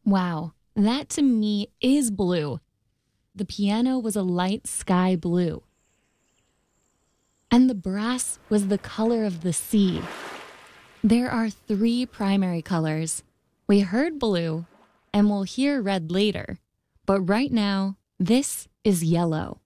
Wow, that to me is blue. The piano was a light sky blue. And the brass was the color of the sea. There are three primary colors. We heard blue, and we'll hear red later. But right now, this is yellow.